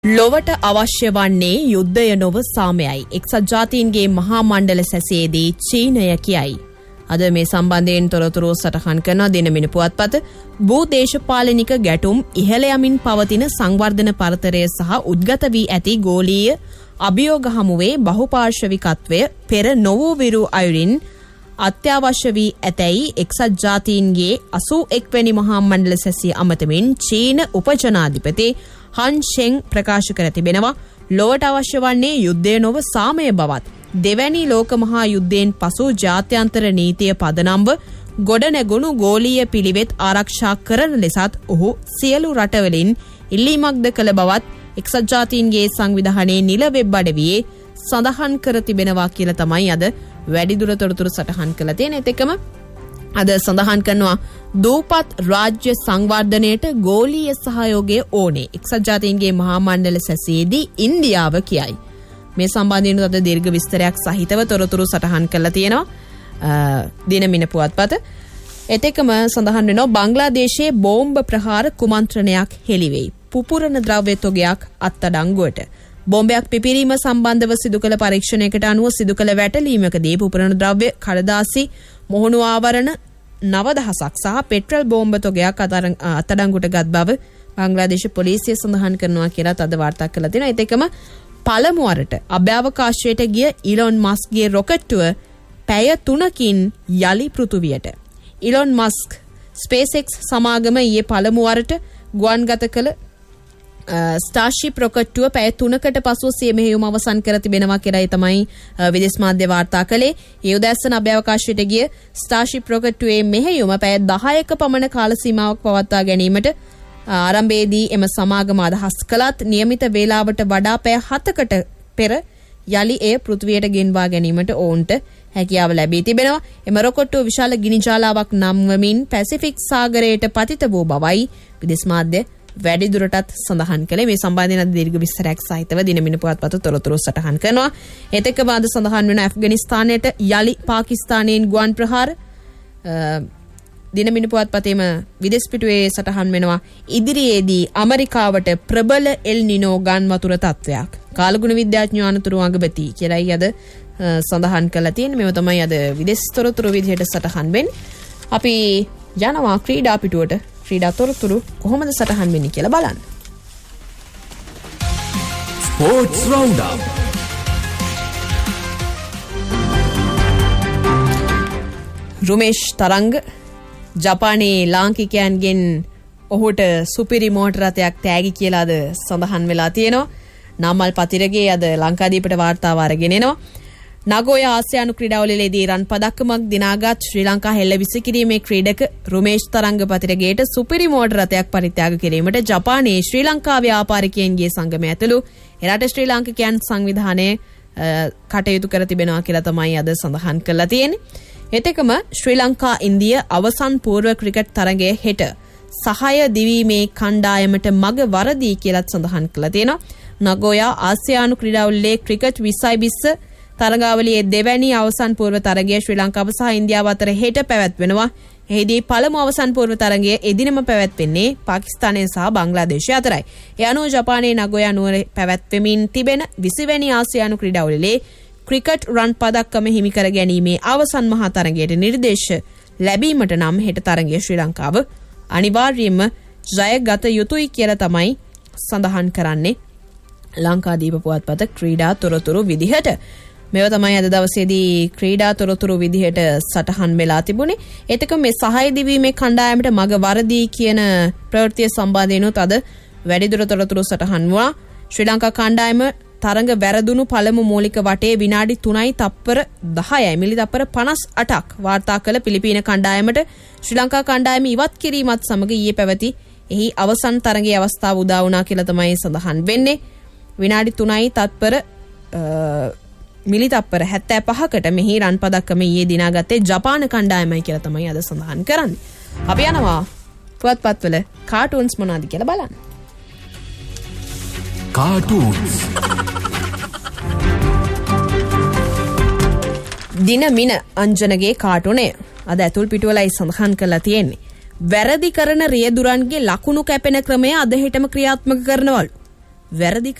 ලොවට අවශ්‍ය වන්නේ යුද්ධය නොව සාමයයි. එක්සත් ජාතීන්ගේ මහා මණ්ඩල සැසයේදී චීනය කියයි. අද මේ සම්බන්ධයෙන් තොරතුරු සටහන් කරන දිනමින පුවත්පත භූ දේශපාලනික ගැටුම් ඉහළ යමින් පවතින සංවර්ධන පරතරය සහ උද්ගත වී ඇති ගෝලීය අභියෝග හමුවේ බහුපාර්ශවිකත්වය පෙර නොවූ විරු අයුරින් අත්‍යවශ්‍ය වී ඇතැයි එක්සත් ජාතීන්ගේ 81 වෙනි මහා මණ්ඩල සැසිය අමතමින් චීන උපජනාධිපති Han Sheng ප්‍රකාශ කර තිබෙනවා. ලොවට අවශ්‍ය වන්නේ යුද්ධය නොව සාමය බවත් දෙවැනි ලෝක මහා යුද්ධයෙන් පසු ජාත්‍යන්තර නීතිය පදනම්ව ගොඩනැගුණු ගෝලීය පිළිවෙත් ආරක්ෂා කරන ලෙසත් ඔහු සියලු රටවලින් ඉල්ලීමක්ද කළ බවත් එක්සත් ජාතීන්ගේ සංවිධානයේ නිල වෙබ් අඩවියේ සඳහන් කර තිබෙනවා කියලා තමයි අද වැඩිදුර තොරතුරු සටහන් කළ තියෙන. ඒත් එක්කම අද සඳහන් කරනවා දූපත් රාජ්‍ය සංවර්ධනයට ගෝලීය සහයෝගය ඕනේ. එක්සත් ජාතීන්ගේ මහා මණ්ඩල සැසියේදී ඉන්දියාව කියයි. මේ සම්බන්ධයෙන් අද දීර්ඝ විස්තරයක් සහිතව තොරතුරු සටහන් කරලා තියෙනවා දිනමින පුවත්පත. ඒත් එක්කම සඳහන් වෙනවා බංග්ලාදේශයේ බෝම්බ ප්‍රහාර කුමන්ත්‍රණයක් හෙළිවෙයි. පුපුරන ද්‍රව්‍ය තොගයක් අත්අඩංගුවට. බෝම්බයක් පිපිරීම සම්බන්ධව සිදු කළ පරීක්ෂණයකට අනුව සිදු කළ වැටලීමකදී පුපුරන ද්‍රව්‍ය කඩදාසි මොහුණු ආවරණ 9000ක් සහ පෙට්‍රල් බෝම්බ තොගයක් අත්අඩංගුවට ගත් බව බංග්ලාදේශ පොලිසිය සඳහන් කරනවා කියලා තද වාර්තා කළා තියෙනවා. ඒත් එක්කම පළමු වරට අභ්‍යවකාශයට ගිය ඉලොන් මස්ක්ගේ රොකට්ටුව පැය 3කින් යලි පෘථුවියට. ඉලොන් මස්ක් SpaceX සමාගම ඊයේ පළමු වරට ගුවන්ගත කළ ස්ටාර්ෂිප් රොකට්ටුව පැය 3කට පසුව සිය මෙහෙයුම අවසන් කර තිබෙනවා කියලා තමයි විදේශ මාධ්‍ය වාර්තා කළේ. ඒ උදැසන අභ්‍යවකාශයට ගිය ස්ටාර්ෂිප් රොකට්ටුවේ මෙහෙයුම පැය 10ක පමණ කාල සීමාවක් පවත්වා ගැනීමට ආරම්භයේදී එම සමාගම අදහස් කළත් නියමිත වේලාවට වඩා පැය 7කට පෙර යලි එය පෘථිවියට ගෙන්වා ගැනීමට ඔවුන්ට හැකියාව ලැබී තිබෙනවා. එම රොකට්ටුව විශාල ගිනි ජාලාවක් නම්වමින් පැසිෆික් සාගරයට පතිත වූ බවයි විදේශ මාධ්‍ය වැඩිදුරටත් සඳහන් කළේ. මේ සම්බන්ධයෙන් දීර්ඝ විස්තරයක් සහිතව දිනමින පුවත්පත තොරතුරු සටහන් කරනවා. ඒත් එක්ක වාද සඳහන් වෙන ඇෆ්ගනිස්තානයට යලි පාකිස්තානයෙන් ගුවන් ප්‍රහාර දිනමින පුවත්පතේම විදේශ පිටුවේ සටහන් වෙනවා. ඉදිරියේදී ඇමරිකාවට ප්‍රබල එල් නිනෝ ගන් වතුර තත්වයක්. කාලගුණ විද්‍යාඥයෝ අනතුරු අගබති කියලායි අද සඳහන් කළා තියෙන්නේ. මේව තමයි අද විදේශ තොරතුරු විදිහට සටහන් වෙන්නේ. අපි යනවා ක්‍රීඩා පිටුවට. ක්‍රීඩා තොරතුරු කොහොමද සටහන් වෙන්නේ කියලා බලන්න. Sports round up. රුමේෂ් තරංග ජපානයේ ලාංකිකයන්ගෙන් ඔහුට සුපිරි මෝටර රථයක් තෑගි කියලාද සඳහන් වෙලා තියෙනවා. නාමල් පතිරගේ අද ලංකාදීපට වාර්තාව අරගෙන එනවා. නගෝයා ආසියානු ක්‍රීඩාවලදී රන් පදක්කමක් දිනාගත් ශ්‍රී ලංකා හෙළ විසිකිරීමේ ක්‍රීඩක රුමේෂ් තරංග පතිරගේට සුපිරි මෝටර රථයක් පරිත්‍යාග කිරීමට ජපානයේ ශ්‍රී ලංකා ව්‍යාපාරිකයන්ගේ සංගමය ඇතුළු එරට ශ්‍රී ලාංකිකයන් සංවිධානයේ කටයුතු කර තිබෙනවා කියලා තමයි අද සඳහන් කරලා තියෙන්නේ. එතකම ශ්‍රී ලංකා ඉන්දිය අවසන් පූර්ව ක්‍රිකට් තරගය හෙට සහාය දිවීමේ කණ්ඩායමට මග වරදී කියලාත් සඳහන් කරලා තියෙනවා. නගෝයා ආසියානු ක්‍රීඩාවලේ ක්‍රිකට් 2020 තරගාවලියේ දෙවැනි අවසන් පූර්ව තරගය ශ්‍රී ලංකාව සහ ඉන්දියාව අතර හෙට පැවැත්වෙනවා. එහිදී පළමු අවසන් පූර්ව තරගය එදිනම පැවැත්වෙන්නේ පාකිස්තානය සහ බංග්ලාදේශය අතරයි. ඒ අනුව ජපානයේ නගෝයා නුවර පැවැත්වෙමින් තිබෙන 20 වැනි ආසියානු ක්‍රීඩාවලියේ ක්‍රිකට් රන් පදක්කම හිමි කර ගැනීමේ අවසන් මහා තරගයට නිර්දේශ ලැබීමට නම් හෙට තරගය ශ්‍රී ලංකාව අනිවාර්යයෙන්ම ජයගත යුතුයි කියලා තමයි සඳහන් කරන්නේ ලංකාදීප පුවත්පත ක්‍රීඩා තොරතුරු විදිහට. මේව තමයි අද දවසේදී ක්‍රීඩා තොරතුරු විදිහට සටහන් වෙලා තිබුණේ. ඒතක මේ සහාය දිවීමේ කණ්ඩායමට මග වරදී කියන ප්‍රවෘත්තිය සම්බන්ධයෙන්ුත් අද වැඩිදුර තොරතුරු සටහන් වුණා. ශ්‍රී ලංකා කණ්ඩායම තරඟ වැරදුණු පළමු මූලික වටේ විනාඩි 3යි තප්පර 10යි මිලි තප්පර 58ක් වාර්තා කළ පිලිපීන කණ්ඩායමට ශ්‍රී ලංකා කණ්ඩායම ඉවත් කිරීමත් සමග ඊයේ පැවති එහි අවසන් තරගයේ අවස්ථාව උදා වුණා කියලා තමයි සඳහන් වෙන්නේ. විනාඩි 3යි තත්පර මිලි තප්පර 75කට මෙහි රන් පදක්කම ඊයේ දිනාගත්තේ ජපාන කණ්ඩායමයි කියලා තමයි අද සඳහන් කරන්නේ. අපි යනවා පුවත්පත්වල කාටූන්ස් මොනවාද කියලා බලන්න. කාටූන්ස් දිනමින අංජනගේ කාටුනේ අද ඇතුල් පිටුවලයි සඳහන් කරලා තියෙන්නේ. වැරදි කරන රියදුරන්ගේ ලකුණු කැපෙන ක්‍රමය අද හෙටම ක්‍රියාත්මක කරනවලු. වැරදි